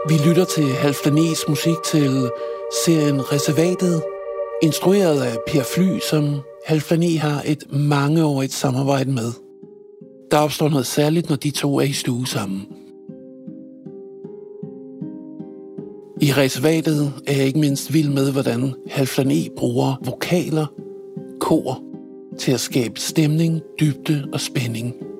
Vi lytter til Halfdan E's musik til serien Reservatet, instrueret af Per Fly, som Halfdan E har et mangeårigt samarbejde med. Der opstår noget særligt, når de to er i stue sammen. I Reservatet er jeg ikke mindst vild med, hvordan Halfdan E bruger vokaler, kor, til at skabe stemning, dybde og spænding.